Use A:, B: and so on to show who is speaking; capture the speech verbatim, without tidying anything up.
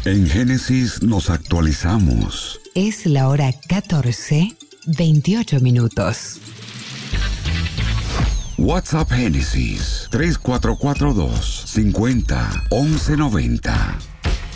A: En Génesis nos actualizamos.
B: Es la hora catorce, veintiocho minutos.
A: WhatsApp Génesis tres cuatro cuatro dos, cincuenta, once noventa.